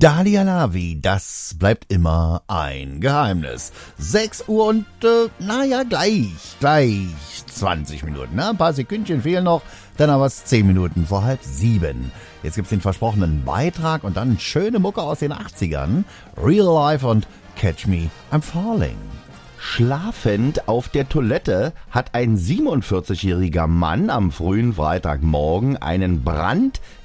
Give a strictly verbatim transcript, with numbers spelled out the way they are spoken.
Dalia Lavi, das bleibt immer ein Geheimnis. sechs Uhr und, äh, naja, gleich, gleich zwanzig Minuten. Ne? Ein paar Sekündchen fehlen noch, dann aber es zehn Minuten vor halb sieben. Jetzt gibt's den versprochenen Beitrag und dann schöne Mucke aus den achtzigern. Real Life und Catch Me, I'm Falling. Schlafend auf der Toilette hat ein siebenundvierzigjähriger Mann am frühen Freitagmorgen einen Brand